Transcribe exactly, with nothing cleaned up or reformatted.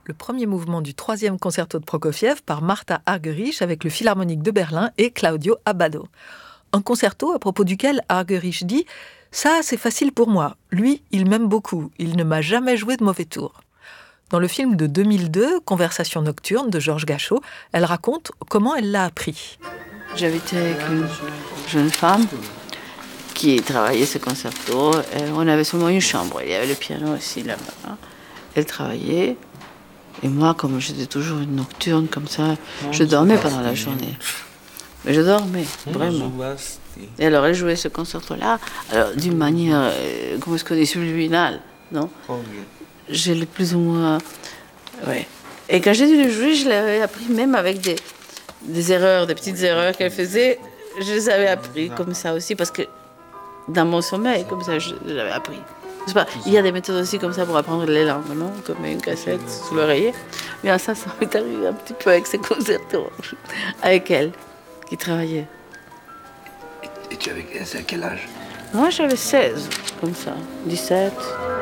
le premier mouvement du troisième concerto de Prokofiev par Martha Argerich avec le Philharmonique de Berlin et Claudio Abbado. Un concerto à propos duquel Argerich dit « Ça, c'est facile pour moi. Lui, il m'aime beaucoup. Il ne m'a jamais joué de mauvais tour. » Dans le film de deux mille deux, Conversation nocturne de Georges Gachot, elle raconte comment elle l'a appris. J'habitais avec une jeune femme qui travaillait ce concerto. On avait seulement une chambre, il y avait le piano aussi là-bas. Elle travaillait, et moi, comme j'étais toujours une nocturne comme ça, je dormais pendant la journée. Mais je dormais, vraiment. Et alors elle jouait ce concerto-là, alors d'une manière, euh, comment est-ce qu'on dit, subliminale, non? Je l'ai plus ou moins... Ouais. Et quand j'ai dû le jouer, je l'avais appris même avec des, des erreurs, des petites erreurs qu'elle faisait. Je les avais appris comme ça aussi, parce que dans mon sommeil, comme ça, je, je l'avais appris. Pas, il y a des méthodes aussi comme ça pour apprendre les langues, non? Comme une cassette sous l'oreiller. Mais ça, ça m'est arrivé un petit peu avec ces concertos, avec elle, qui travaillait. Et tu avais à quel âge? Moi, j'avais seize, comme ça, dix-sept.